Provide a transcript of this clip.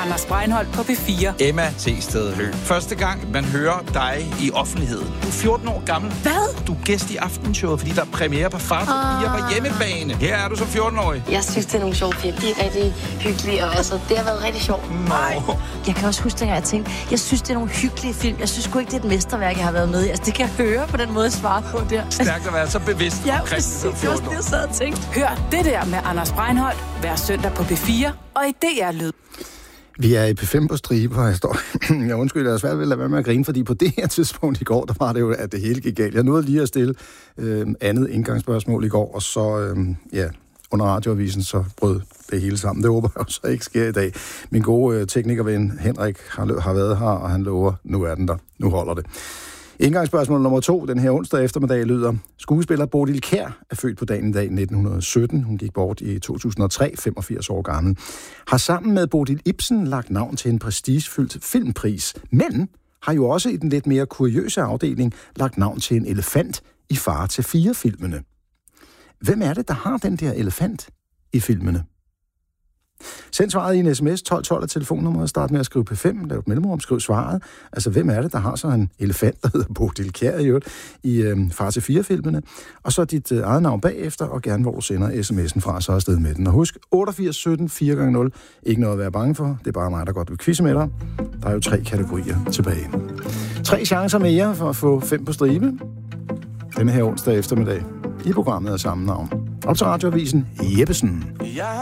Anders Breinholt på P4. Emma T. Høgh. Første gang, man hører dig i offentligheden. Du er 14 år gammel. Hvad? Du er gæst i Aftenshowet, fordi der er premiere på Far til Fire på hjemmebane. Her er du som 14-årig. Jeg synes, det er nogle sjove film. De er rigtig hyggelige, og altså, det har været rigtig sjovt. Nej. Jeg kan også huske, at jeg tænkte, jeg synes, det er nogle hyggelige film. Jeg synes sgu ikke, det er et mesterværk, jeg har været med i. Altså, det kan jeg høre på den måde, jeg svarer på der. Stærkt at være så bevidst Ja, omkring præcis. Det var det, jeg sad og tænkte. Hør det der med Anders Breinholt hver søndag på P4 og i DR Lyd. Vi er i P5 på stribe, og jeg undskylder, jeg er svært ved at lade være med at grine, fordi på det her tidspunkt i går, der var det jo, at det hele gik galt. Jeg nåede lige at stille andet indgangsspørgsmål i går, og så, under radioavisen, så brød det hele sammen. Det håber jeg så ikke sker i dag. Min gode teknikerven Henrik har været her, og han lover, nu er den der. Nu holder det. Indgangsspørgsmål nummer 2, den her onsdag eftermiddag, lyder: skuespiller Bodil Kjær er født på dagen i dag 1917. Hun gik bort i 2003, 85 år gammel. Har sammen med Bodil Ibsen lagt navn til en prestigefyldt filmpris, men har jo også i den lidt mere kuriøse afdeling lagt navn til en elefant i Far til Fire-filmene. Hvem er det, der har den der elefant i filmene? Send svaret i en sms, 1212 af telefonnummeret, start med at skrive P5, lav et mellemrum, skriv svaret. Altså, hvem er det, der har så en elefant, der hedder Bodil Kjær i Far til Fire-filmene? Og så dit eget navn bagefter, og gerne hvor du sender sms'en fra, så afsted med den. Og husk, 88 17 4x0, ikke noget at være bange for, det er bare mig, der godt vil quizze med dig. Der er jo 3 kategorier tilbage. 3 chancer mere for at få 5 på stribe denne her onsdag eftermiddag i programmet af samme navn. Op til radioavisen Jeppesen.